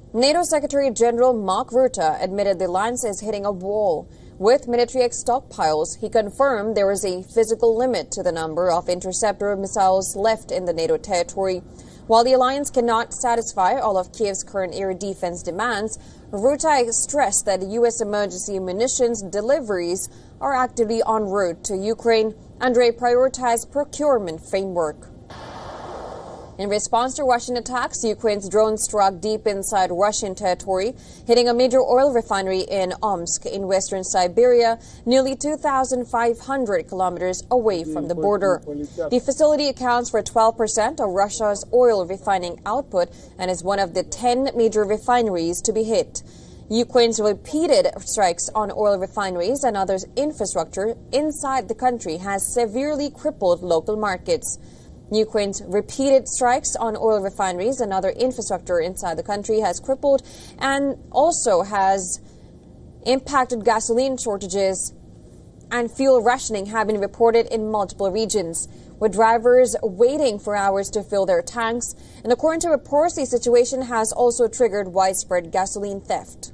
NATO Secretary General Mark Rutte admitted the alliance is hitting a wall with military stockpiles. He confirmed there is a physical limit to the number of interceptor missiles left in the NATO territory. While the alliance cannot satisfy all of Kiev's current air defense demands, Rutte stressed that U.S. emergency munitions deliveries are actively en route to Ukraine under a prioritized procurement framework. In response to Russian attacks, Ukraine's drones struck deep inside Russian territory, hitting a major oil refinery in Omsk in western Siberia, nearly 2,500 kilometers away from the border. The facility accounts for 12% of Russia's oil refining output and is one of the 10 major refineries to be hit. Ukraine's repeated strikes on oil refineries and other infrastructure inside the country has severely crippled local markets. Ukraine's repeated strikes on oil refineries and other infrastructure inside the country has crippled and also has impacted gasoline shortages, and fuel rationing have been reported in multiple regions, with drivers waiting for hours to fill their tanks. And according to reports, the situation has also triggered widespread gasoline theft.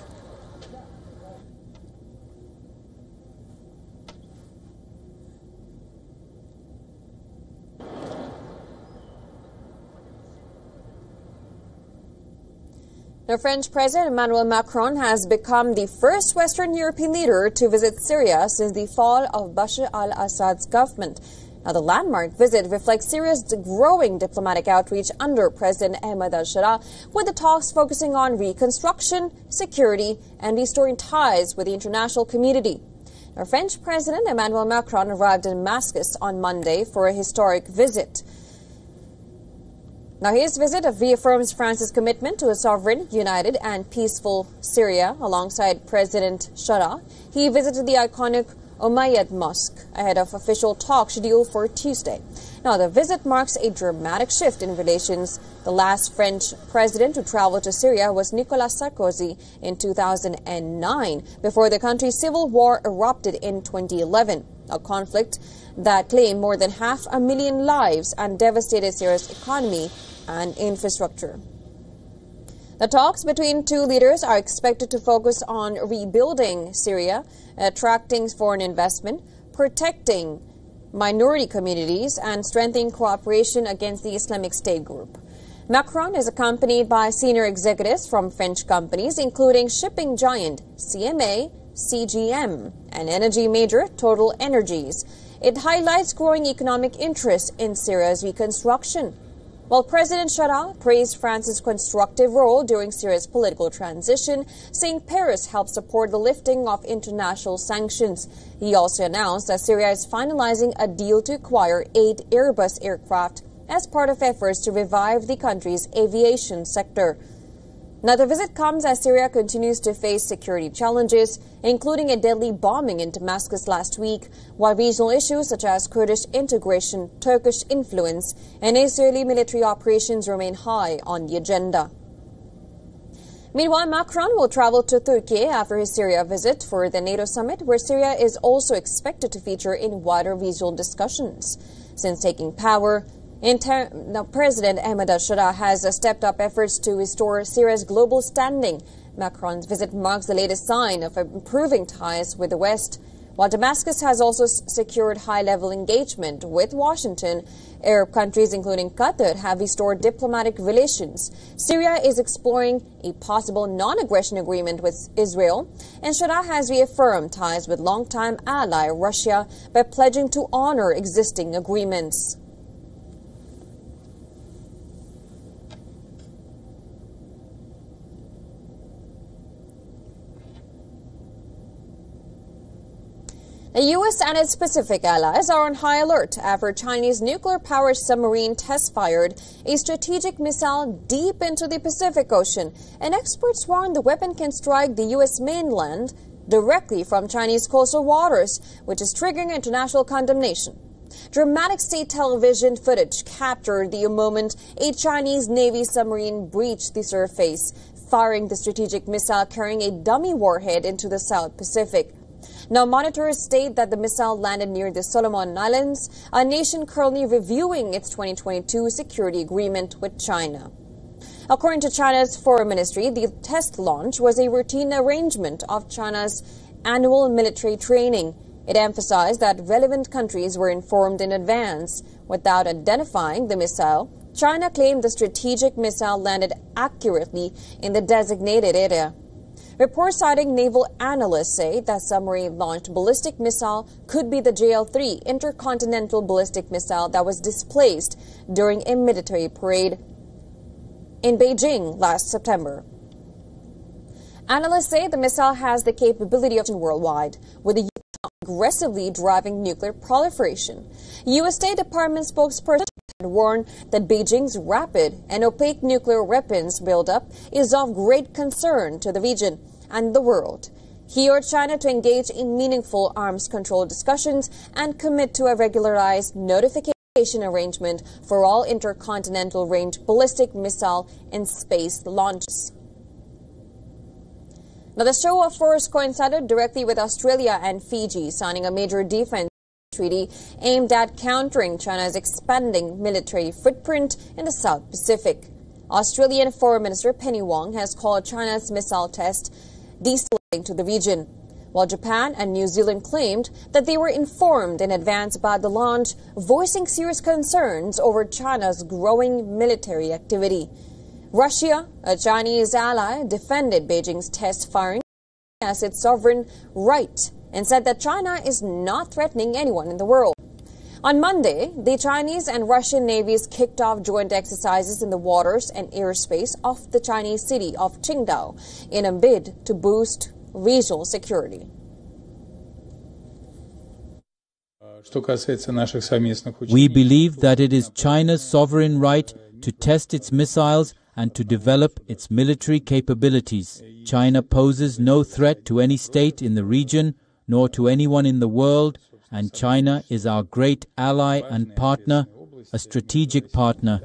The French President Emmanuel Macron has become the first Western European leader to visit Syria since the fall of Bashar al-Assad's government. Now, the landmark visit reflects Syria's growing diplomatic outreach under President Ahmed al-Sharaa, with the talks focusing on reconstruction, security, and restoring ties with the international community. Now, French President Emmanuel Macron arrived in Damascus on Monday for a historic visit. Now, his visit reaffirms France's commitment to a sovereign, united, and peaceful Syria. Alongside President Sharaa, he visited the iconic Umayyad Mosque ahead of official talks scheduled for Tuesday. Now, the visit marks a dramatic shift in relations. The last French president to travel to Syria was Nicolas Sarkozy in 2009, before the country's civil war erupted in 2011, a conflict that claimed more than 500,000 lives and devastated Syria's economy and infrastructure. The talks between two leaders are expected to focus on rebuilding Syria, attracting foreign investment, protecting minority communities, and strengthening cooperation against the Islamic State group. Macron is accompanied by senior executives from French companies, including shipping giant CMA, CGM, and energy major Total Energies. It highlights growing economic interest in Syria's reconstruction. While President Sharaa praised France's constructive role during Syria's political transition, saying Paris helped support the lifting of international sanctions. He also announced that Syria is finalizing a deal to acquire 8 Airbus aircraft as part of efforts to revive the country's aviation sector. Now, the visit comes as Syria continues to face security challenges, including a deadly bombing in Damascus last week, while regional issues such as Kurdish integration, Turkish influence, and Israeli military operations remain high on the agenda. Meanwhile, Macron will travel to Turkey after his Syria visit for the NATO summit, where Syria is also expected to feature in wider regional discussions. Since taking power, President Ahmed al-Sharaa has stepped up efforts to restore Syria's global standing. Macron's visit marks the latest sign of improving ties with the West, while Damascus has also secured high-level engagement with Washington. Arab countries, including Qatar, have restored diplomatic relations. Syria is exploring a possible non-aggression agreement with Israel, and Sharaa has reaffirmed ties with longtime ally Russia by pledging to honor existing agreements. The U.S. and its Pacific allies are on high alert after Chinese nuclear-powered submarine test-fired a strategic missile deep into the Pacific Ocean, and experts warn the weapon can strike the U.S. mainland directly from Chinese coastal waters, which is triggering international condemnation. Dramatic state television footage captured the moment a Chinese Navy submarine breached the surface, firing the strategic missile carrying a dummy warhead into the South Pacific. Now, monitors state that the missile landed near the Solomon Islands, a nation currently reviewing its 2022 security agreement with China. According to China's Foreign Ministry, the test launch was a routine arrangement of China's annual military training. It emphasized that relevant countries were informed in advance. Without identifying the missile, China claimed the strategic missile landed accurately in the designated area. Reports citing naval analysts say that submarine-launched ballistic missile could be the JL-3 intercontinental ballistic missile that was displaced during a military parade in Beijing last September. Analysts say the missile has the capability of worldwide, with the U.S. aggressively driving nuclear proliferation. U.S. State Department spokesperson warned that Beijing's rapid and opaque nuclear weapons buildup is of great concern to the region and the world. He urged China to engage in meaningful arms control discussions and commit to a regularized notification arrangement for all intercontinental range ballistic missile and space launches. Now, the show of force coincided directly with Australia and Fiji signing a major defense treaty aimed at countering China's expanding military footprint in the South Pacific. Australian Foreign Minister Penny Wong has called China's missile test destabilizing to the region, while Japan and New Zealand claimed that they were informed in advance about the launch, voicing serious concerns over China's growing military activity. Russia, a Chinese ally, defended Beijing's test firing as its sovereign right and said that China is not threatening anyone in the world. On Monday, the Chinese and Russian navies kicked off joint exercises in the waters and airspace of the Chinese city of Qingdao in a bid to boost regional security. We believe that it is China's sovereign right to test its missiles and to develop its military capabilities. China poses no threat to any state in the region nor to anyone in the world, and China is our great ally and partner, a strategic partner.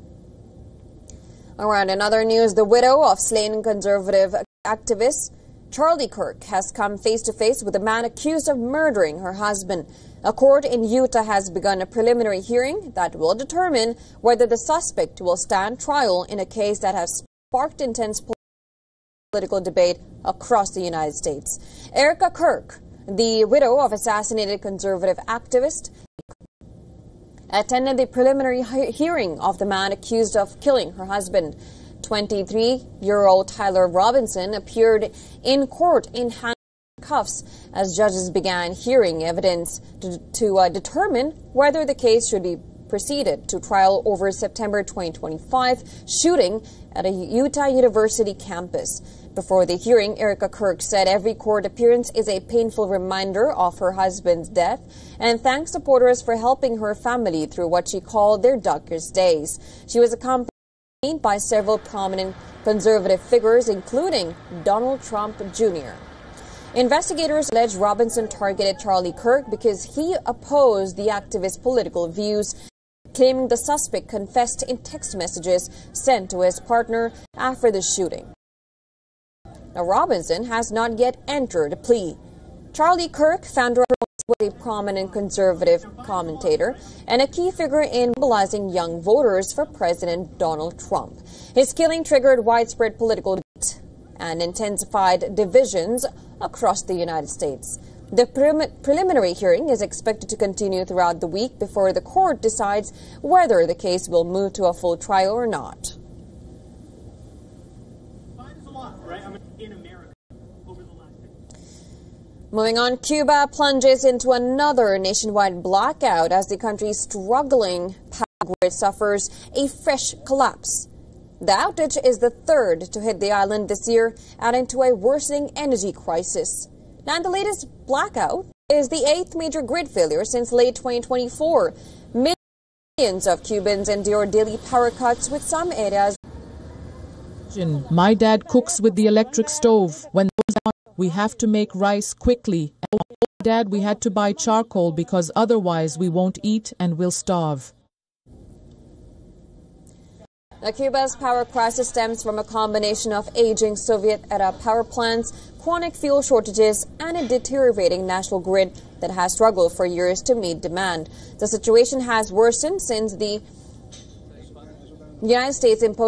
Around another news, the widow of slain conservative activist Charlie Kirk has come face-to-face with a man accused of murdering her husband. A court in Utah has begun a preliminary hearing that will determine whether the suspect will stand trial in a case that has sparked intense political debate across the United States. Erica Kirk, the widow of assassinated conservative activist, attended the preliminary hearing of the man accused of killing her husband. 23-year-old Tyler Robinson appeared in court in handcuffs as judges began hearing evidence to determine whether the case should be proceeded to trial over September 2025 shooting at a Utah University campus. Before the hearing, Erica Kirk said every court appearance is a painful reminder of her husband's death and thanked supporters for helping her family through what she called their darkest days. She was accompanied by several prominent conservative figures, including Donald Trump Jr. Investigators allege Robinson targeted Charlie Kirk because he opposed the activist's political views, claiming the suspect confessed in text messages sent to his partner after the shooting. Now, Robinson has not yet entered a plea. Charlie Kirk, founder was a prominent conservative commentator and a key figure in mobilizing young voters for President Donald Trump. His killing triggered widespread political debate and intensified divisions across the United States. The preliminary hearing is expected to continue throughout the week before the court decides whether the case will move to a full trial or not. Moving on, Cuba plunges into another nationwide blackout as the country's struggling power grid suffers a fresh collapse. The outage is the third to hit the island this year, adding to a worsening energy crisis. Now, the latest blackout is the 8th major grid failure since late 2024. Millions of Cubans endure daily power cuts, with some areas. My dad cooks with the electric stove. When those are, we have to make rice quickly. Dad, we had to buy charcoal because otherwise we won't eat and we'll starve. Now, Cuba's power crisis stems from a combination of aging Soviet-era power plants, chronic fuel shortages, and a deteriorating national grid that has struggled for years to meet demand. The situation has worsened since the United States imposed